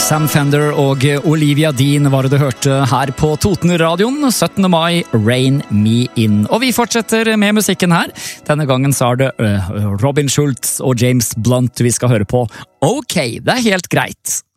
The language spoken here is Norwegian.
Sam Fender og Olivia Dean var det du hørte her på Toten-radioen 17. mai, Rain Me In. Og vi fortsetter med musikken her. Denne gangen så er det Robin Schultz og James Blunt vi skal høre på. Ok, det er helt greit.